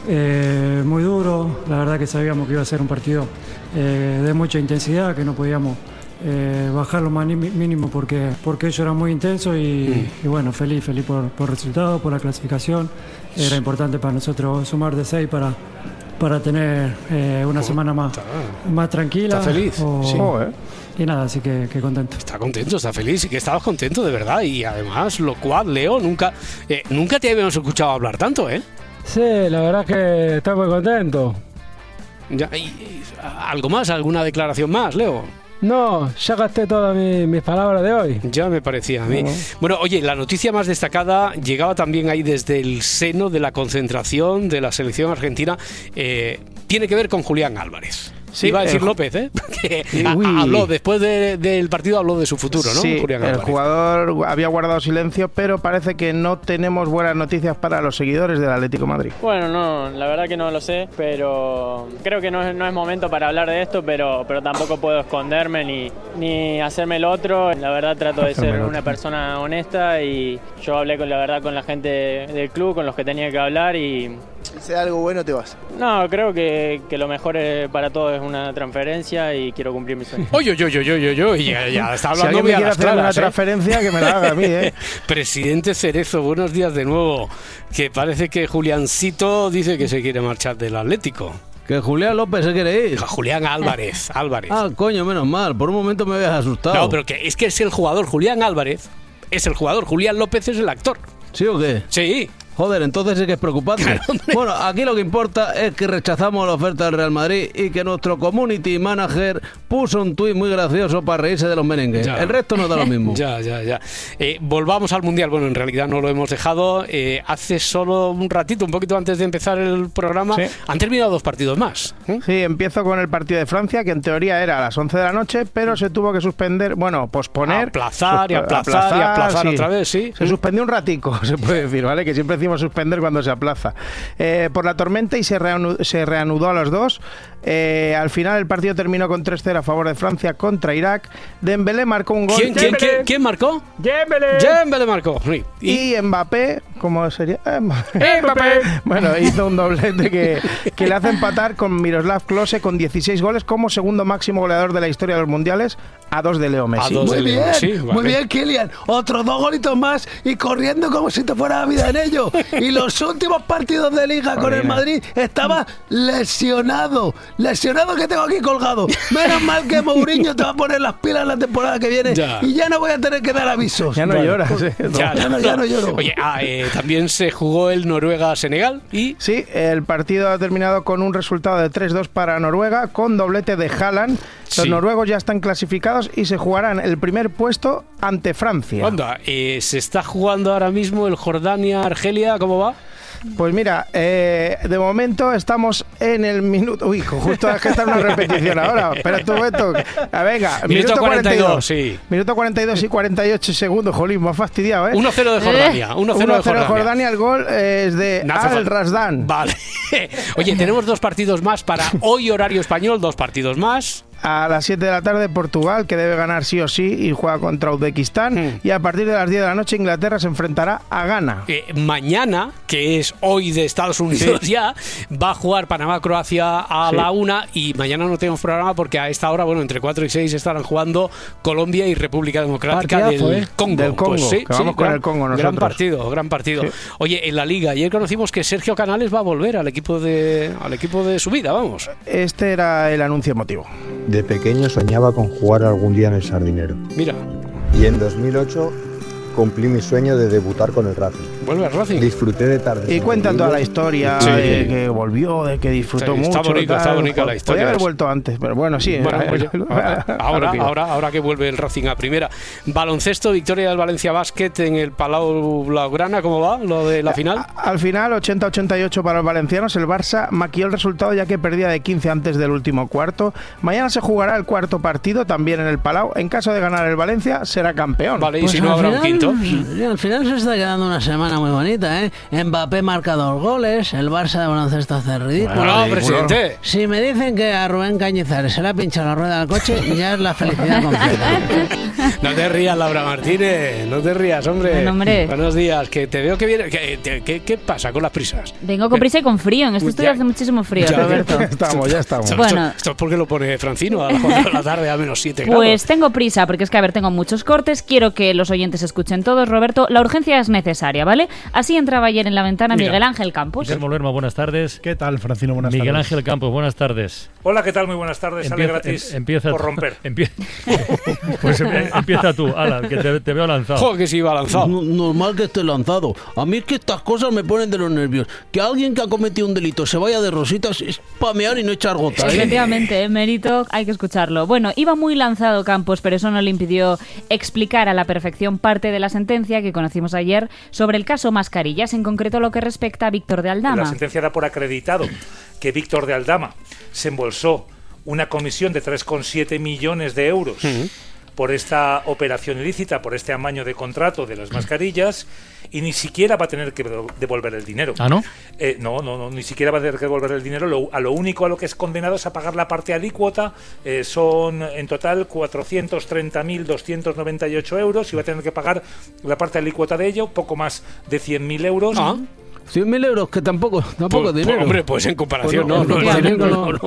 eh, muy duro. La verdad que sabíamos que iba a ser un partido eh, de mucha intensidad, que no podíamos eh, bajar lo más mínimo porque, porque ello era muy intenso y, mm. y bueno, feliz, feliz por, por el resultado, por la clasificación. Era importante para nosotros sumar de seis para, para tener eh, una oh, semana más, más tranquila. ¿Está feliz? O, sí. Oh, eh. Y nada, así que, que contento. Está contento, está feliz y que estabas contento de verdad. Y además, lo cual, Leo, nunca, eh, nunca te habíamos escuchado hablar tanto, ¿eh? Sí, la verdad es que estoy muy contento. Ya, y, y, ¿algo más? ¿Alguna declaración más, Leo? No, ya gasté todas mi, mis palabras de hoy. Ya me parecía a mí. Uh-huh. Bueno, oye, la noticia más destacada llegaba también ahí desde el seno de la concentración de la selección argentina. Eh, tiene que ver con Julián Álvarez. Sí, iba a decir el, López, ¿eh? Porque sí, habló, después de, del partido habló de su futuro, ¿no? Sí, Julián el Álvarez. Jugador había guardado silencio, pero parece que no tenemos buenas noticias para los seguidores del Atlético de Madrid. Bueno, no, la verdad que no lo sé, pero creo que no es, no es momento para hablar de esto, pero, pero tampoco puedo esconderme ni, ni hacerme el otro. La verdad trato de ser una persona honesta y yo hablé con la verdad con la gente del club, con los que tenía que hablar y... Si sea algo bueno te vas. No, creo que, que lo mejor para todos es una transferencia y quiero cumplir mi sueño. Oye, oye, oye, oye, oye, ya, ya está hablando. Si alguien me quiere hacer una transferencia, ¿eh? Que me la haga a mí, ¿eh? Presidente Cerezo, buenos días de nuevo. Que parece que Juliancito dice que se quiere marchar del Atlético. Que Julián López se quiere ir. Julián Álvarez, Álvarez. Ah, coño, menos mal. Por un momento me habías asustado. No, pero que es que es el jugador Julián Álvarez. Es el jugador. Julián López es el actor. ¿Sí o qué? Sí. Joder, entonces sí que es preocupante. Claro, bueno, aquí lo que importa es que rechazamos la oferta del Real Madrid y que nuestro community manager puso un tuit muy gracioso para reírse de los merengues. Ya. El resto no da lo mismo. Ya, ya, ya. Eh, volvamos al Mundial. Bueno, en realidad no lo hemos dejado. Eh, hace solo un ratito, un poquito antes de empezar el programa, sí. han terminado dos partidos más. ¿Eh? Sí, empiezo con el partido de Francia, que en teoría era a las once de la noche, pero se tuvo que suspender, bueno, posponer. Aplazar y aplazar, aplazar y aplazar sí. otra vez, sí. Se suspendió un ratico, se puede decir, ¿vale? Que siempre suspender cuando se aplaza eh, por la tormenta y se reanudó, se reanudó a los dos. Eh, al final el partido terminó con tres cero a favor de Francia contra Irak. Dembélé marcó un gol. ¿Quién, ¿quién, ¿quién, ¿quién marcó? Dembélé. Dembélé marcó. Sí. Y, y Mbappé, ¿cómo sería? Mbappé. Bueno, hizo un doblete que, que le hace empatar con Miroslav Klose con dieciséis goles como segundo máximo goleador de la historia de los mundiales, a dos de Leo Messi. Muy bien, sí, vale. Muy bien, Kylian. Otros dos golitos más y corriendo como si te fuera la vida en ello. Y los últimos partidos de Liga con el Madrid estaba lesionado. Lesionado que tengo aquí colgado. Menos mal que Mourinho te va a poner las pilas la temporada que viene ya. Y ya no voy a tener que dar avisos. Ya no vale. lloras. ¿eh? Ya, ya, no, ya no lloro. Oye, ah, eh, también se jugó el Noruega-Senegal y... Sí, el partido ha terminado con un resultado de tres dos para Noruega, con doblete de Haaland. Los sí. noruegos ya están clasificados y se jugarán el primer puesto ante Francia. Anda, eh, se está jugando ahora mismo el Jordania-Argelia, ¿cómo va? Pues mira, eh, de momento estamos en el minuto... Uy, justo es que está una repetición ahora. Espera un momento. Ah, venga, minuto, minuto cuarenta y dos, sí. Minuto cuarenta y dos y cuarenta y ocho segundos. Jolín, me ha fastidiado, ¿eh? uno cero de Jordania. uno cero de Jordania. Jordania. El gol es de Al Razdan. Vale. Oye, tenemos dos partidos más para hoy, horario español. Dos partidos más. A las siete de la tarde Portugal, que debe ganar sí o sí y juega contra Uzbekistán. Mm. Y a partir de las diez de la noche Inglaterra se enfrentará a Ghana. Eh, mañana, que es hoy de Estados Unidos sí. ya, va a jugar Panamá-Croacia a sí. la una y mañana no tenemos programa porque a esta hora, bueno, entre cuatro y seis estarán jugando Colombia y República Democrática del, eh. Congo. del Congo. Pues sí, que vamos sí, con gran, el Congo nosotros. Gran partido, gran partido. Sí. Oye, en la Liga, ayer conocimos que Sergio Canales va a volver al equipo de, al equipo de su vida, vamos. Este era el anuncio emotivo. De pequeño soñaba con jugar algún día en el Sardinero. Mira. Y en dos mil ocho cumplí mi sueño de debutar con el Racing. Vuelve al Racing. Disfruté de tardes. Y cuenta toda la historia sí. de que volvió, de que disfrutó sí, mucho. Está bonita, está bonita la historia. Podría haber vuelto antes, pero bueno, sí. Bueno, oye, ahora, ahora, ahora, ahora que vuelve el Racing a primera. Baloncesto, victoria del Valencia Basket en el Palau Blaugrana. ¿Cómo va lo de la final? A, al final, ochenta a ochenta y ocho para los valencianos. El Barça maquilló el resultado ya que perdía de quince antes del último cuarto. Mañana se jugará el cuarto partido también en el Palau. En caso de ganar el Valencia, será campeón. Vale, y pues si no habrá final, un quinto. Al final se está quedando una semana muy bonita, ¿eh? Mbappé marca dos goles, el Barça de baloncesto hace ridículo. Bueno, presidente. Si me dicen que a Rubén Cañizares se le ha pinchado la rueda del coche, ya es la felicidad completa. No te rías, Laura Martínez, no te rías, hombre. Bueno, hombre. Buenos días, que te veo que viene. ¿Qué, qué, qué pasa con las prisas? Vengo con prisa y con frío, en este estudio hace muchísimo frío, ya, Roberto. Ya estamos, ya estamos. Bueno. Esto, esto es porque lo pone Francino a las cuatro de la tarde a menos siete grados. Pues tengo prisa, porque es que, a ver, tengo muchos cortes, quiero que los oyentes escuchen todos, Roberto. La urgencia es necesaria, ¿vale? Así entraba ayer en la ventana Mira, Miguel Ángel Campos. Guillermo Lerma, buenas tardes. ¿Qué tal, Francino? Buenas Miguel tardes. Miguel Ángel Campos, buenas tardes. Hola, ¿qué tal? Muy buenas tardes. Sale gratis em, empieza por romper. Empie pues em, empieza tú, Ala, que te, te veo lanzado. Joder, que sí iba lanzado. No, normal que esté lanzado. A mí es que estas cosas me ponen de los nervios. Que alguien que ha cometido un delito se vaya de rositas es pamear y no echar gota, ¿eh? Efectivamente, mérito, hay que escucharlo. Bueno, iba muy lanzado Campos, pero eso no le impidió explicar a la perfección parte de la sentencia que conocimos ayer sobre el caso Mascarillas, en concreto lo que respecta a Víctor de Aldama. La sentencia da por acreditado que Víctor de Aldama se embolsó una comisión de tres coma siete millones de euros uh-huh. por esta operación ilícita, por este amaño de contrato de las mascarillas, y ni siquiera va a tener que devolver el dinero. ¿Ah, no? Eh, no, no, no, ni siquiera va a tener que devolver el dinero. Lo, a lo único a lo que es condenado es a pagar la parte alícuota. Eh, son en total cuatrocientos treinta mil doscientos noventa y ocho euros y va a tener que pagar la parte alícuota de ello, poco más de cien mil euros. Ah. cien mil euros, que tampoco, tampoco pues, dinero. Pues, hombre, pues en comparación, pues no, no, no, no, no, no, no, no.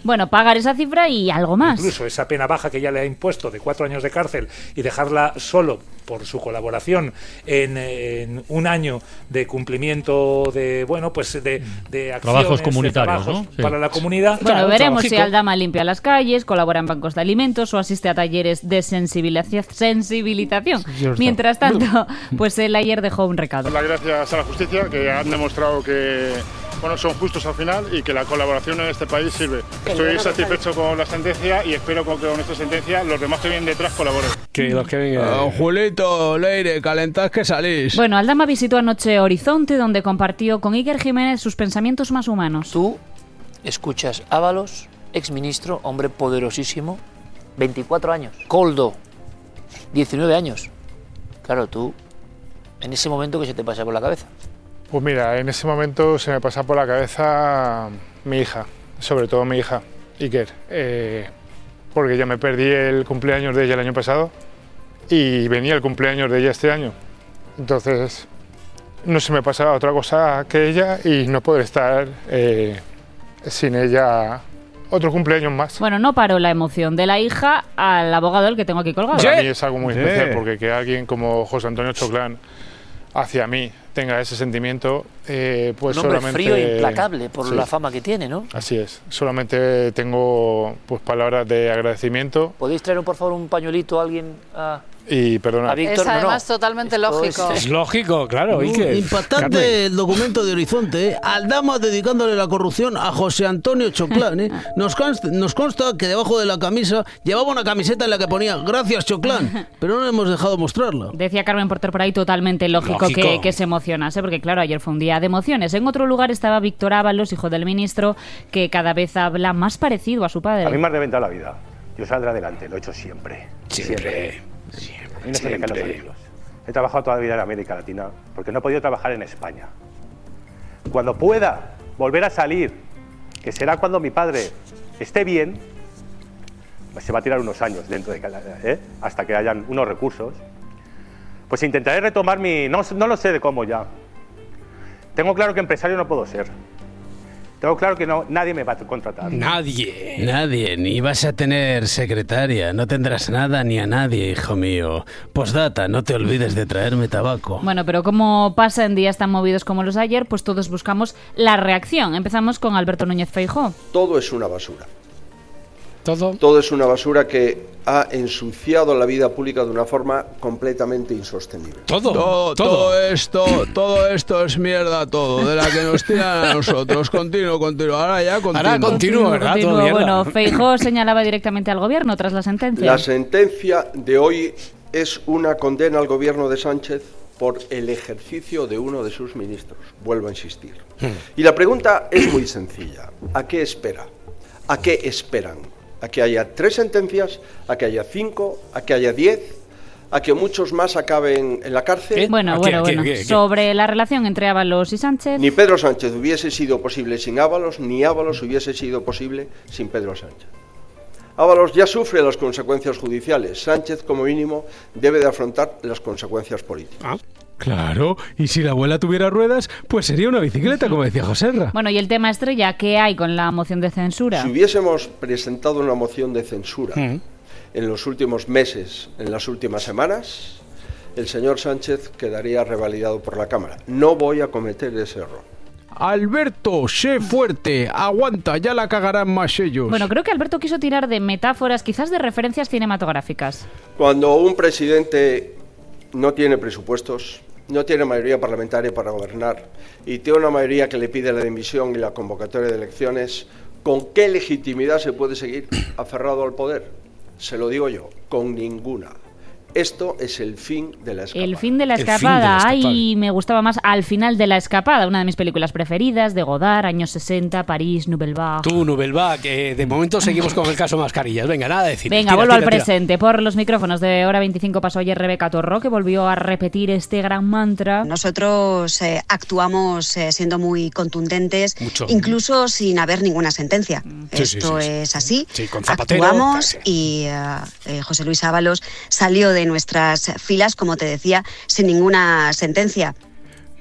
Bueno, pagar esa cifra y algo más. Incluso esa pena baja que ya le ha impuesto de cuatro años de cárcel y dejarla solo por su colaboración en, en un año de cumplimiento de, bueno, pues de, de acciones, trabajos comunitarios, de trabajos ¿no? Sí. para la comunidad. Bueno, Claro, veremos trabajico. si Aldama limpia las calles, colabora en bancos de alimentos o asiste a talleres de sensibilización. sensibilización. Sí, Mientras tanto, pues él ayer dejó un recado. Las gracias a la justicia, que han demostrado que bueno, son justos al final y que la colaboración en este país sirve. Estoy satisfecho con la sentencia y espero que con esta sentencia los demás que vienen detrás colaboren. Que los que vengan. Oh, Julito, Leire, calentad que salís. Bueno, Aldama visitó anoche Horizonte, donde compartió con Iker Jiménez sus pensamientos más humanos. Tú escuchas Ábalos, exministro, hombre poderosísimo, veinticuatro años. Coldo, diecinueve años. Claro, tú, en ese momento, ¿qué se te pasa por la cabeza? Pues mira, en ese momento se me pasa por la cabeza mi hija, sobre todo mi hija, Iker, eh, porque yo me perdí el cumpleaños de ella el año pasado y venía el cumpleaños de ella este año. Entonces, no se me pasa otra cosa que ella y no poder estar eh, sin ella otro cumpleaños más. Bueno, no paró la emoción de la hija al abogado el que tengo aquí colgado. Para mí es algo muy Sí. especial porque que alguien como José Antonio Choclán hacia mí tenga ese sentimiento, eh, pues Un hombre solamente... frío e implacable por Sí. la fama que tiene, ¿no? Así es, solamente tengo pues palabras de agradecimiento ¿Podéis traer, por favor, un pañuelito a alguien? A... y perdonar. A Víctor, Es no, no. además totalmente Esto lógico. es- Es lógico, claro. Uh, Iker. impactante Carmen. el documento de Horizonte, ¿eh? Aldama dedicándole la corrupción a José Antonio Choclán. ¿eh? Nos, consta, nos consta que debajo de la camisa llevaba una camiseta en la que ponía "Gracias Choclán", pero no le hemos dejado mostrarla. Decía Carmen Porter por ahí, totalmente lógico, Lógico. Que, que se emocionase, porque claro, ayer fue un día de emociones. En otro lugar estaba Víctor Ábalos, hijo del ministro, que cada vez habla más parecido a su padre. A mí me ha reventado la vida. Yo saldré adelante, lo he hecho siempre. Siempre. A mí no se me caen los anillos. He trabajado toda la vida en América Latina porque no he podido trabajar en España. Cuando pueda volver a salir, que será cuando mi padre esté bien, se va a tirar unos años dentro de cada, ¿eh? hasta que hayan unos recursos, pues intentaré retomar mi... No, no lo sé de cómo ya. Tengo claro que empresario no puedo ser. Tengo claro que no, nadie me va a contratar. Nadie. Nadie, ni vas a tener secretaria, no tendrás nada ni a nadie, hijo mío. Postdata, no te olvides de traerme tabaco. Bueno, pero como pasa en días tan movidos como los de ayer, pues todos buscamos la reacción. Empezamos con Alberto Núñez Feijóo. Todo es una basura. Todo. Todo es una basura que ha ensuciado la vida pública de una forma completamente insostenible. Todo, todo, todo esto, todo esto es mierda, todo, de la que nos tiran a nosotros. Continuo, continuo. Ahora ya continuo. Ahora continuo, ¿verdad? Continúo. Todo mierda. Bueno, Feijóo señalaba directamente al gobierno tras la sentencia. La sentencia de hoy es una condena al gobierno de Sánchez por el ejercicio de uno de sus ministros. Vuelvo a insistir. Y la pregunta es muy sencilla. ¿A qué espera? ¿A qué esperan? ¿A que haya tres sentencias? ¿A que haya cinco? ¿A que haya diez? ¿A que muchos más acaben en la cárcel? Bueno, bueno, bueno. Sobre la relación entre Ábalos y Sánchez. Ni Pedro Sánchez hubiese sido posible sin Ábalos, ni Ábalos hubiese sido posible sin Pedro Sánchez. Ábalos ya sufre las consecuencias judiciales. Sánchez, como mínimo, debe de afrontar las consecuencias políticas. Claro, y si la abuela tuviera ruedas, pues sería una bicicleta, como decía Joserra. Bueno, y el tema estrella, ¿qué hay con la moción de censura? Si hubiésemos presentado una moción de censura en los últimos meses, en las últimas semanas, el señor Sánchez quedaría revalidado por la Cámara. No voy a cometer ese error. Alberto, sé fuerte, aguanta, ya la cagarán más ellos. Bueno, creo que Alberto quiso tirar de metáforas, quizás de referencias cinematográficas. Cuando un presidente no tiene presupuestos, no tiene mayoría parlamentaria para gobernar y tiene una mayoría que le pide la dimisión y la convocatoria de elecciones, ¿con qué legitimidad se puede seguir aferrado al poder? Se lo digo yo, con ninguna. Esto es el fin de la escapada. El fin de la escapada. Ay, me gustaba más Al final de la escapada, una de mis películas preferidas, de Godard, años sesenta, París, Nouvelle Vague. Tú, Nouvelle Vague, que de momento seguimos con el caso Mascarillas. Venga, nada de decir. Venga, Tira, vuelvo tira, al tira. presente. Por los micrófonos de Hora veinticinco pasó ayer Rebeca Torro, que volvió a repetir este gran mantra. Nosotros eh, actuamos eh, siendo muy contundentes, Mucho. incluso sin haber ninguna sentencia. Sí, sí, Esto sí, sí. es así. Sí, con Zapatero, Actuamos y eh, eh, José Luis Ábalos salió de nuestras filas, como te decía, sin ninguna sentencia.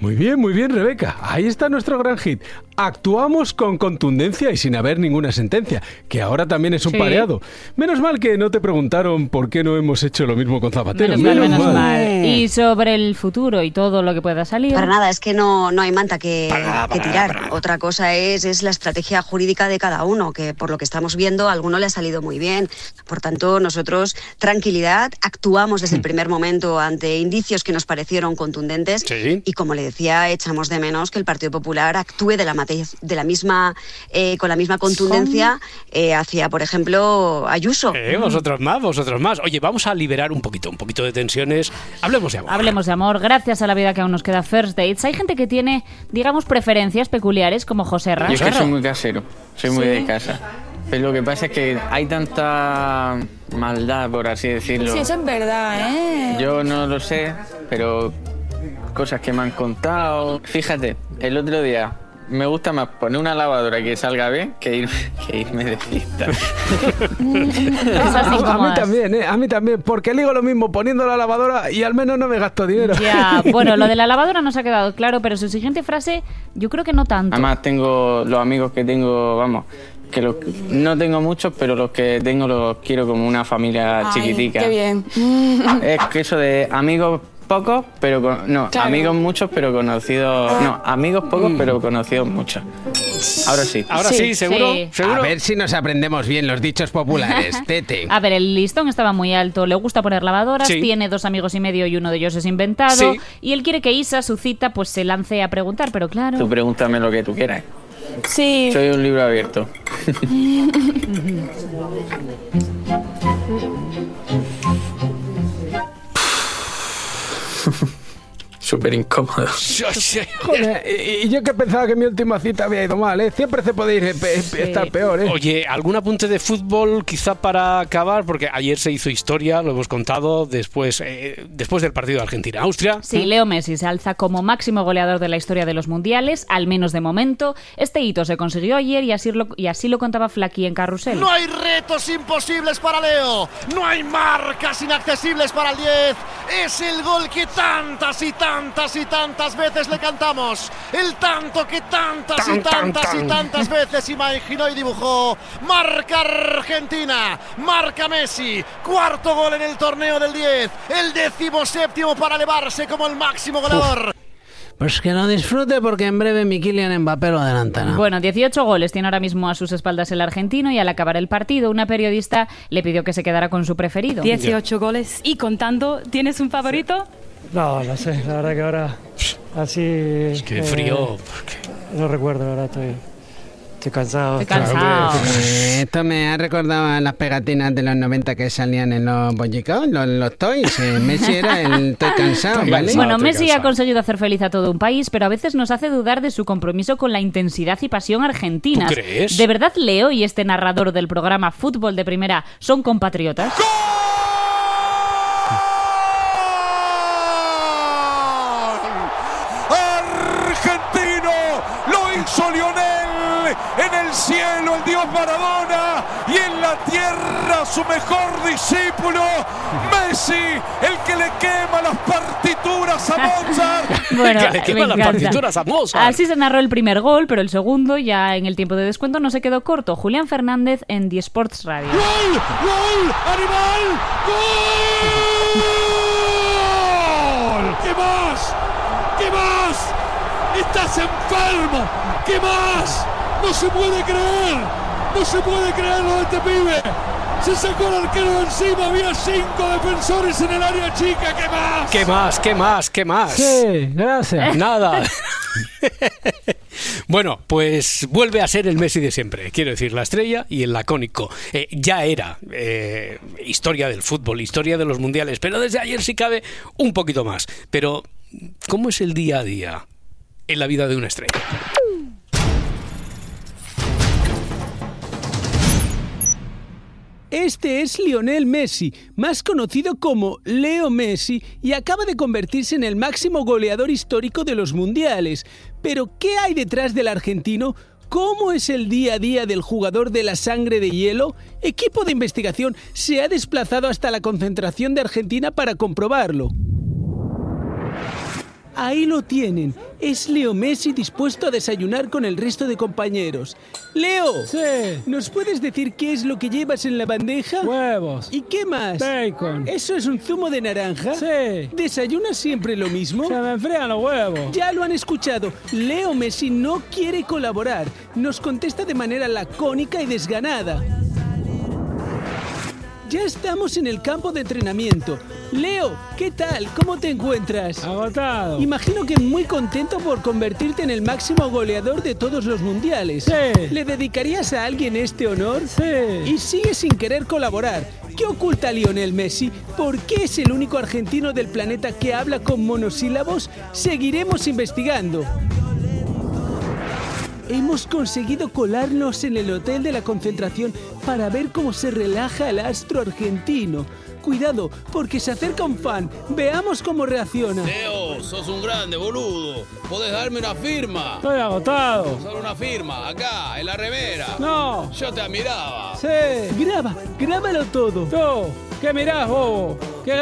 Muy bien, muy bien, Rebeca. Ahí está nuestro gran hit. Actuamos con contundencia y sin haber ninguna sentencia, que ahora también es un Sí. pareado. Menos mal que no te preguntaron por qué no hemos hecho lo mismo con Zapatero. Menos mal, menos mal. Y sobre el futuro y todo lo que pueda salir. Para nada, es que no, no hay manta que, que tirar. Otra cosa es, es la estrategia jurídica de cada uno, que por lo que estamos viendo a alguno le ha salido muy bien. Por tanto, nosotros, tranquilidad, actuamos desde el primer momento ante indicios que nos parecieron contundentes Sí. y, como le decía, echamos de menos que el Partido Popular actúe de la, mate- de la misma, eh, con la misma contundencia eh, hacia, por ejemplo, Ayuso. Eh, vosotros más, vosotros más. Oye, vamos a liberar un poquito, un poquito de tensiones. Hablemos de amor. Hablemos de amor, gracias a la vida que aún nos queda First Dates. Hay gente que tiene, digamos, preferencias peculiares, como José Ra. Yo es que soy muy casero, soy muy Sí. de casa. Pero lo que pasa es que hay tanta maldad, por así decirlo. Sí, eso es verdad, ¿eh? Yo no lo sé, pero cosas que me han contado. Fíjate, el otro día me gusta más poner una lavadora que salga bien que irme, que irme de fiesta. Esas a, a mí incómodas. también, ¿eh? A mí también, porque digo lo mismo poniendo la lavadora y al menos no me gasto dinero. Ya, bueno, lo de la lavadora nos ha quedado claro, pero su siguiente frase yo creo que no tanto. Además tengo los amigos que tengo, vamos, que los, no tengo muchos, pero los que tengo los quiero como una familia Ay, chiquitica. qué bien. Es que eso de amigos pocos, pero con, no, Claro. amigos muchos, pero conocidos, no, amigos pocos, pero conocidos muchos. Ahora sí. Ahora sí, seguro, Sí. seguro. A ver si nos aprendemos bien los dichos populares, Tete. A ver, el listón estaba muy alto, le gusta poner lavadoras, Sí. tiene dos amigos y medio y uno de ellos es inventado, Sí. y él quiere que Isa, su cita, pues se lance a preguntar, pero claro... Tú pregúntame lo que tú quieras. Sí. Soy un libro abierto. Súper incómodo. Joder, y, y yo que pensaba que mi última cita había ido mal, ¿eh? Siempre se puede ir, eh, pe- estar peor, ¿eh? Oye, ¿algún apunte de fútbol quizá para acabar? Porque ayer se hizo historia, lo hemos contado, después, eh, después del partido de Argentina-Austria. Sí, Leo Messi se alza como máximo goleador de la historia de los mundiales, al menos de momento. Este hito se consiguió ayer y así lo, y así lo contaba Flaky en Carrusel. No hay retos imposibles para Leo, no hay marcas inaccesibles para el diez. Es el gol que tantas y tantas y tantas veces le cantamos. El tanto que tantas y Tan, tan, tantas y tan. tantas veces imaginó y dibujó. Marca Argentina, marca Messi. Cuarto gol en el torneo del diez. El décimo séptimo para elevarse como el máximo goleador. Pues que lo disfrute porque en breve mi Kylian Mbappé lo adelantará. Bueno, dieciocho goles tiene ahora mismo a sus espaldas el argentino y al acabar el partido una periodista le pidió que se quedara con su preferido. dieciocho goles y contando, ¿tienes un favorito? No, no sé, la verdad que ahora así... Es que frío, No recuerdo, la verdad, estoy, estoy cansado. Estoy cansado. Eh, esto me ha recordado a las pegatinas de los noventa que salían en los bollicaos, los, los toys. Eh, Messi era el estoy cansado, ¿vale? Bueno, Messi ha conseguido hacer feliz a todo un país, pero a veces nos hace dudar de su compromiso con la intensidad y pasión argentinas. ¿Tú crees? ¿De verdad Leo y este narrador del programa Fútbol de Primera son compatriotas? Argentino, lo hizo Lionel, en el cielo el dios Maradona y en la tierra su mejor discípulo, Messi, el que le quema las partituras a Mozart. Bueno, Que le quema me las encanta. partituras a Mozart. Así se narró el primer gol, pero el segundo, ya en el tiempo de descuento, no se quedó corto. Julián Fernández en The Sports Radio. ¡Gol! ¡Gol! ¡Animal! ¡Gol! ¿Qué más? ¿Qué más? ¡Estás enfermo! ¿Qué más? ¡No se puede creer! ¡No se puede creerlo de este pibe! Se sacó el arquero de encima, había cinco defensores en el área chica. ¿Qué más? ¿Qué más? ¿Qué más? ¿Qué más? Sí, gracias. Nada. Bueno, pues vuelve a ser el Messi de siempre, quiero decir, la estrella y el lacónico. Eh, ya era eh, historia del fútbol, historia de los mundiales, pero desde ayer sí cabe un poquito más. Pero, ¿cómo es el día a día en la vida de una estrella? Este es Lionel Messi, más conocido como Leo Messi, y acaba de convertirse en el máximo goleador histórico de los mundiales. Pero, ¿qué hay detrás del argentino? ¿Cómo es el día a día del jugador de la sangre de hielo? Equipo de investigación se ha desplazado hasta la concentración de Argentina para comprobarlo. Ahí lo tienen. Es Leo Messi dispuesto a desayunar con el resto de compañeros. ¡Leo! Sí. ¿Nos puedes decir qué es lo que llevas en la bandeja? Huevos. ¿Y qué más? Bacon. ¿Eso es un zumo de naranja? Sí. ¿Desayunas siempre lo mismo? Se me enfrían los huevos. Ya lo han escuchado. Leo Messi no quiere colaborar. Nos contesta de manera lacónica y desganada. Ya estamos en el campo de entrenamiento. Leo, ¿qué tal? ¿Cómo te encuentras? Agotado. Imagino que muy contento por convertirte en el máximo goleador de todos los mundiales. Sí. ¿Le dedicarías a alguien este honor? Sí. Y sigue sin querer colaborar. ¿Qué oculta Lionel Messi? ¿Por qué es el único argentino del planeta que habla con monosílabos? Seguiremos investigando. Hemos conseguido colarnos en el hotel de la concentración para ver cómo se relaja el astro argentino. Cuidado, porque se acerca un fan. Veamos cómo reacciona. Leo, sos un grande, boludo. ¿Podés darme una firma? Estoy agotado. Solo una firma, acá, en la remera. No. Yo te admiraba. Sí. Graba, grábalo todo. Tú, ¿qué mirás, bobo?